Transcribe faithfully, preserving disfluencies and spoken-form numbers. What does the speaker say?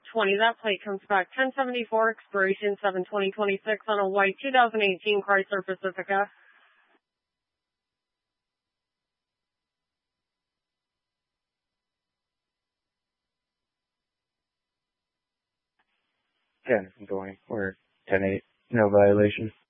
twenty. That plate comes back ten seventy-four, expiration seven twenty twenty-six on a white two thousand eighteen Chrysler Pacifica. ten, I'm going. We're ten eight. No violation.